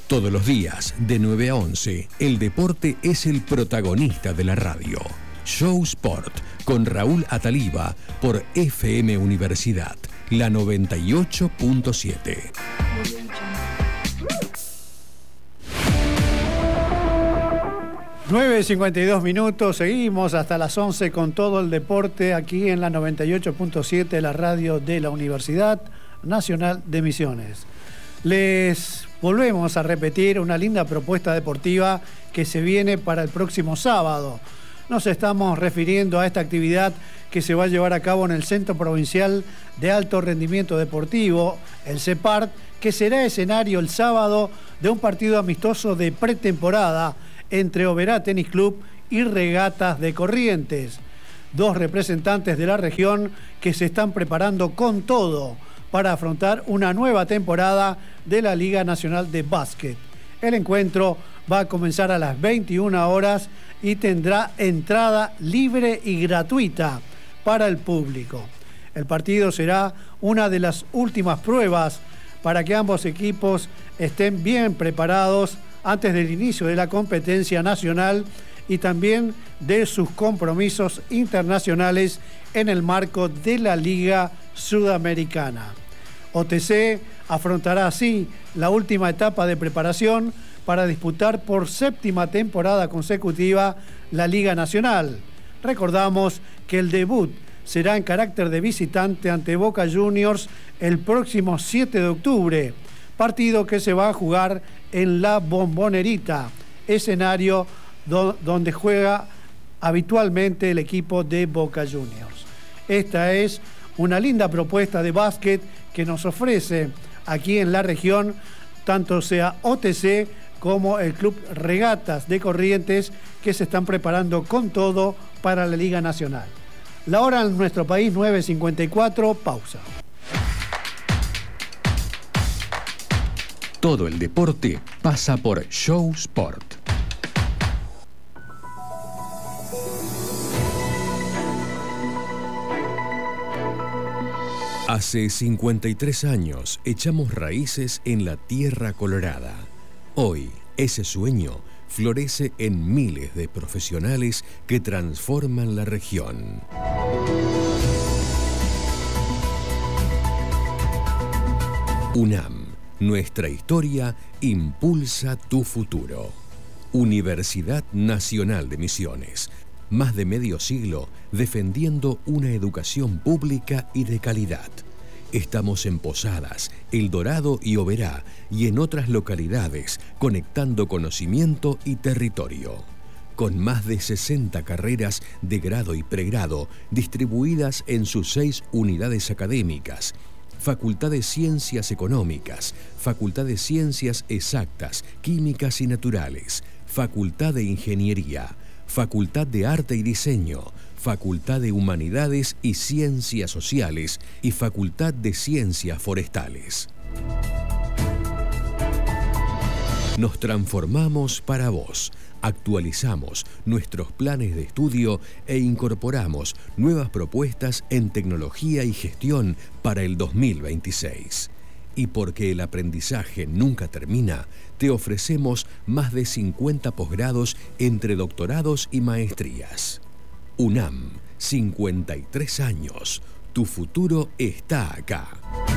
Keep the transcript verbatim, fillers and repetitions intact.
Todos los días, de nueve a once, el deporte es el protagonista de la radio. Show Sport, con Raúl Ataliba, por F M Universidad, la noventa y ocho punto siete. nueve cincuenta y dos minutos, seguimos hasta las once con todo el deporte aquí en la noventa y ocho punto siete, la radio de la Universidad Nacional de Misiones. Les volvemos a repetir una linda propuesta deportiva que se viene para el próximo sábado. Nos estamos refiriendo a esta actividad que se va a llevar a cabo en el Centro Provincial de Alto Rendimiento Deportivo, el CEPART, que será escenario el sábado de un partido amistoso de pretemporada entre Oberá Tenis Club y Regatas de Corrientes. Dos representantes de la región que se están preparando con todo para afrontar una nueva temporada de la Liga Nacional de Básquet. El encuentro va a comenzar a las veintiuna horas y tendrá entrada libre y gratuita para el público. El partido será una de las últimas pruebas para que ambos equipos estén bien preparados antes del inicio de la competencia nacional y también de sus compromisos internacionales en el marco de la Liga Sudamericana. O T C afrontará así la última etapa de preparación para disputar por séptima temporada consecutiva la Liga Nacional. Recordamos que el debut será en carácter de visitante ante Boca Juniors el próximo siete de octubre, partido que se va a jugar en la Bombonerita, escenario do- donde juega habitualmente el equipo de Boca Juniors. Esta es una linda propuesta de básquet que nos ofrece aquí en la región, tanto sea O T C como el Club Regatas de Corrientes, que se están preparando con todo para la Liga Nacional. La hora en nuestro país, nueve cincuenta y cuatro, pausa. Todo el deporte pasa por Show Sport. Hace cincuenta y tres años echamos raíces en la tierra colorada. Hoy, ese sueño florece en miles de profesionales que transforman la región. UNAM, nuestra historia impulsa tu futuro. Universidad Nacional de Misiones. Más de medio siglo defendiendo una educación pública y de calidad. Estamos en Posadas, El Dorado y Oberá y en otras localidades, conectando conocimiento y territorio. Con más de sesenta carreras de grado y pregrado distribuidas en sus seis unidades académicas, Facultad de Ciencias Económicas, Facultad de Ciencias Exactas, Químicas y Naturales, Facultad de Ingeniería, Facultad de Arte y Diseño, Facultad de Humanidades y Ciencias Sociales y Facultad de Ciencias Forestales. Nos transformamos para vos, actualizamos nuestros planes de estudio e incorporamos nuevas propuestas en tecnología y gestión para el dos mil veintiséis. Y porque el aprendizaje nunca termina, te ofrecemos más de cincuenta posgrados entre doctorados y maestrías. UNAM, cincuenta y tres años. Tu futuro está acá.